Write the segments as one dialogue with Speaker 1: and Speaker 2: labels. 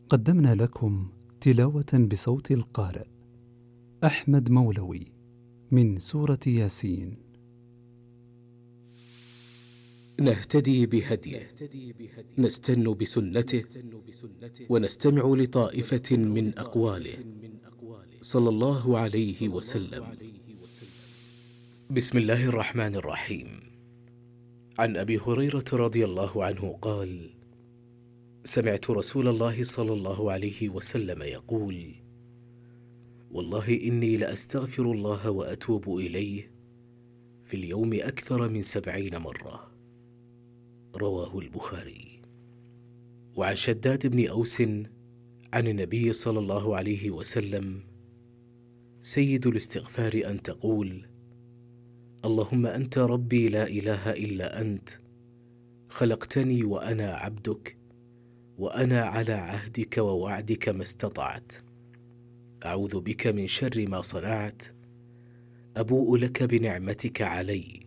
Speaker 1: قدمنا لكم تلاوة بصوت القارئ أحمد مولوي من سورة ياسين.
Speaker 2: نهتدي بهديه، نستن بسنته، ونستمع لطائفة من أقواله صلى الله عليه وسلم. بسم الله الرحمن الرحيم. عن أبي هريرة رضي الله عنه قال: سمعت رسول الله صلى الله عليه وسلم يقول: والله إني لأستغفر الله وأتوب إليه في اليوم أكثر من 70 مرة. رواه البخاري. وعن شداد بن أوس عن النبي صلى الله عليه وسلم: سيد الاستغفار أن تقول: اللهم أنت ربي لا إله إلا أنت، خلقتني وأنا عبدك، وأنا على عهدك ووعدك ما استطعت، أعوذ بك من شر ما صنعت، أبوء لك بنعمتك علي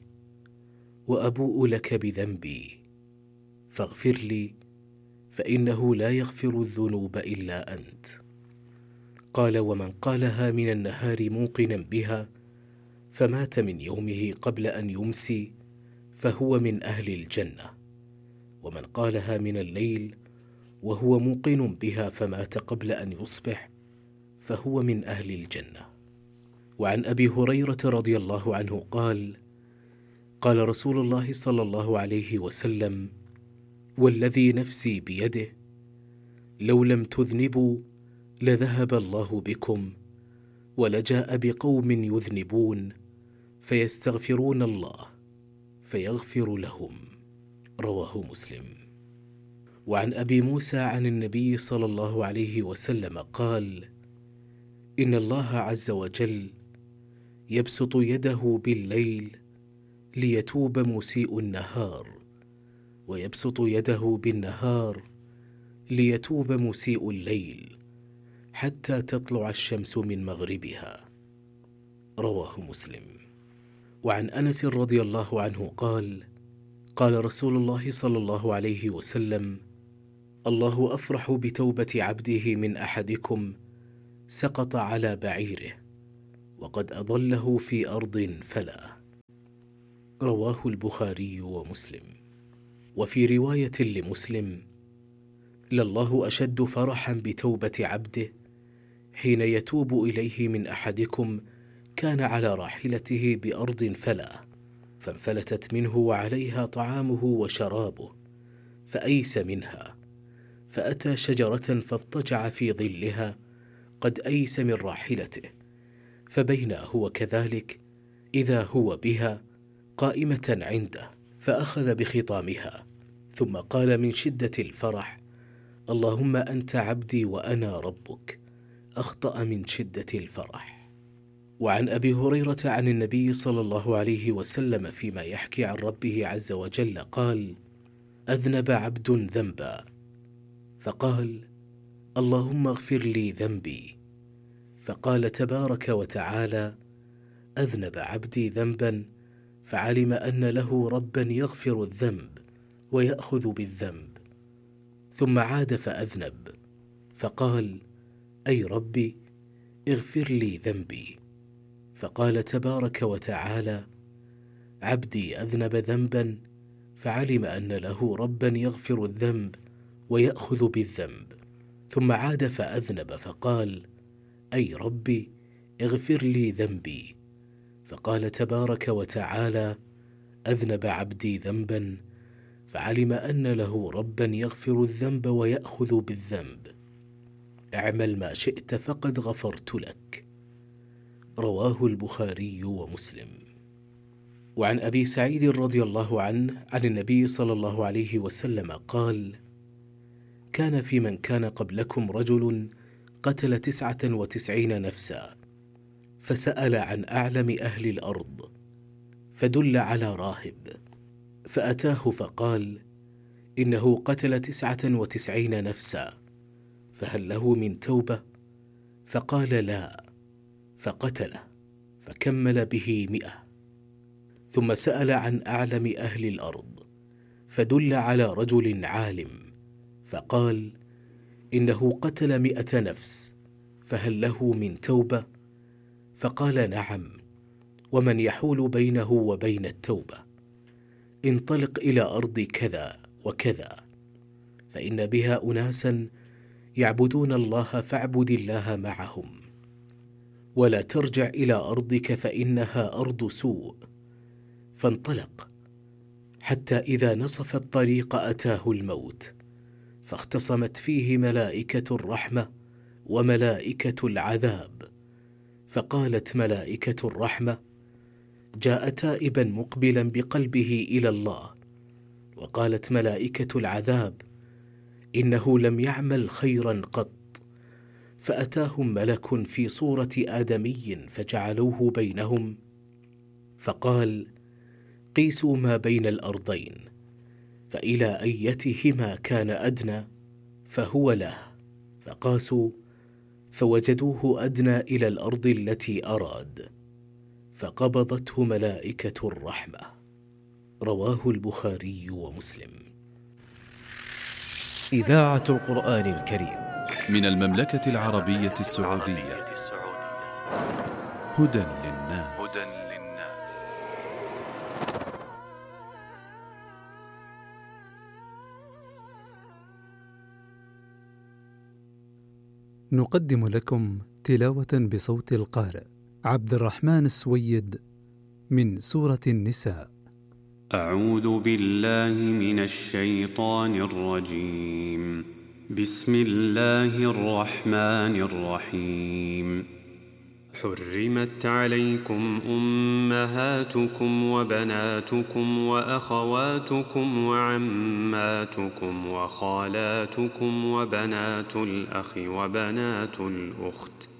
Speaker 2: وأبوء لك بذنبي، فاغفر لي فإنه لا يغفر الذنوب إلا أنت. قال: ومن قالها من النهار موقنا بها فمات من يومه قبل أن يمسي فهو من أهل الجنة، ومن قالها من الليل وهو موقن بها فمات قبل أن يصبح فهو من أهل الجنة. وعن أبي هريرة رضي الله عنه قال: قال رسول الله صلى الله عليه وسلم: والذي نفسي بيده لو لم تذنبوا لذهب الله بكم، ولجاء بقوم يذنبون فيستغفرون الله فيغفر لهم. رواه مسلم. وعن أبي موسى عن النبي صلى الله عليه وسلم قال: إن الله عز وجل يبسط يده بالليل ليتوب مسيء النهار، ويبسط يده بالنهار ليتوب مسيء الليل، حتى تطلع الشمس من مغربها. رواه مسلم. وعن أنس رضي الله عنه قال: قال رسول الله صلى الله عليه وسلم: الله أفرح بتوبة عبده من أحدكم سقط على بعيره وقد أضله في أرض فلا. رواه البخاري ومسلم. وفي رواية لمسلم: لله أشد فرحا بتوبة عبده حين يتوب إليه من أحدكم كان على راحلته بأرض فلا، فانفلتت منه وعليها طعامه وشرابه، فأيس منها، فأتى شجرة فاضطجع في ظلها قد أيس من راحلته، فبينا هو كذلك إذا هو بها قائمة عنده، فأخذ بخطامها، ثم قال من شدة الفرح: اللهم أنت عبدي وأنا ربك، أخطأ من شدة الفرح. وعن أبي هريرة عن النبي صلى الله عليه وسلم فيما يحكي عن ربه عز وجل قال: أذنب عبد ذنبا فقال: اللهم اغفر لي ذنبي، فقال تبارك وتعالى: أذنب عبدي ذنبا فعلم أن له ربا يغفر الذنب ويأخذ بالذنب، ثم عاد فأذنب فقال: أي ربي اغفر لي ذنبي، فقال تبارك وتعالى: عبدي أذنب ذنبا فعلم أن له ربا يغفر الذنب ويأخذ بالذنب، ثم عاد فأذنب فقال: أي ربي اغفر لي ذنبي، فقال تبارك وتعالى: أذنب عبدي ذنبا فعلم أن له ربا يغفر الذنب ويأخذ بالذنب، اعمل ما شئت فقد غفرت لك. رواه البخاري ومسلم. وعن أبي سعيد رضي الله عنه عن النبي صلى الله عليه وسلم قال: كان في من كان قبلكم رجل قتل 99 نفسا، فسأل عن أعلم أهل الأرض، فدل على راهب، فأتاه فقال: إنه قتل 99 نفسا، فهل له من توبة؟ فقال: لا، فقتله، فكمل به 100. ثم سأل عن أعلم أهل الأرض، فدل على رجل عالم، فقال: إنه قتل 100 نفس، فهل له من توبة؟ فقال: نعم، ومن يحول بينه وبين التوبة؟ انطلق إلى أرض كذا وكذا، فإن بها أناسا يعبدون الله فاعبد الله معهم، ولا ترجع إلى أرضك فإنها أرض سوء. فانطلق حتى إذا نصف الطريق أتاه الموت، فاختصمت فيه ملائكة الرحمة وملائكة العذاب، فقالت ملائكة الرحمة: جاء تائبا مقبلا بقلبه إلى الله. وقالت ملائكة العذاب: إنه لم يعمل خيرا قط. فأتاهم ملك في صورة آدمي فجعلوه بينهم، فقال: قيسوا ما بين الأرضين، فإلى أيتهما كان أدنى فهو له. فقاسوا فوجدوه أدنى إلى الأرض التي أراد، فقبضته ملائكة الرحمة. رواه البخاري ومسلم. إذاعة القرآن الكريم
Speaker 3: من المملكة العربية السعودية. هدى للناس.
Speaker 1: نقدم لكم تلاوة بصوت القارئ عبد الرحمن السويد من سورة النساء.
Speaker 4: أعوذ بالله من الشيطان الرجيم. بسم الله الرحمن الرحيم. حرمت عليكم أمهاتكم وبناتكم وأخواتكم وعماتكم وخالاتكم وبنات الأخ وبنات الأخت